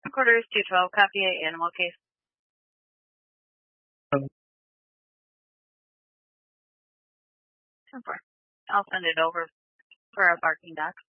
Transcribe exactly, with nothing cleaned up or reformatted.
Quarters two twelve, copy eight, animal case. ten four. I'll send it over for our barking dogs.